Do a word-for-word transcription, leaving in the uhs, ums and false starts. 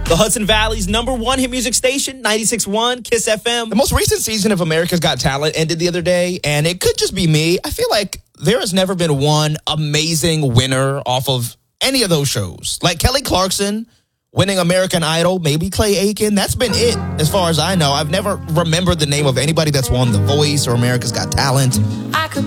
The Hudson Valley's number one hit music station, ninety-six point one Kiss F M. The most recent season of America's Got Talent ended the other day, and it could just be me. I feel like there has never been one amazing winner off of any of those shows. Like Kelly Clarkson winning American Idol, maybe Clay Aiken. That's been it as far as I know. I've never remembered the name of anybody that's won The Voice or America's Got Talent. I could